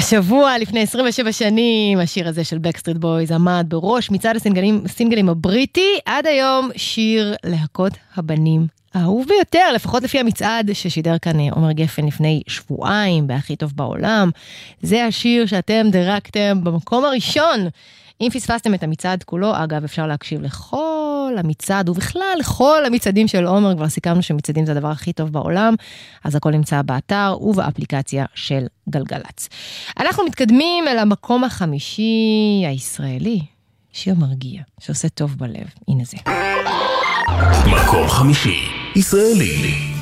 השבוע, לפני 27 שנים, השיר הזה של Backstreet Boys עמד בראש מצעד הסינגלים הבריטי, עד היום שיר להקות הבנים האהוב ביותר, לפחות לפי המצעד ששידר כאן עומר גפן לפני שבועיים, בהכי טוב בעולם. זה השיר שאתם דירקתם במקום הראשון. אם פספסתם את המצעד כולו, אגב, אפשר להקשיב לכל המצעד, ובכלל לכל המצעדים של עומר, כבר סיכמנו שמצעדים זה הדבר הכי טוב בעולם, אז הכל נמצא באתר ובאפליקציה של גלגלץ. אנחנו מתקדמים אל המקום החמישי הישראלי, שיר מרגיע, שעושה טוב בלב. הנה זה. מקום חמישי, ישראלי.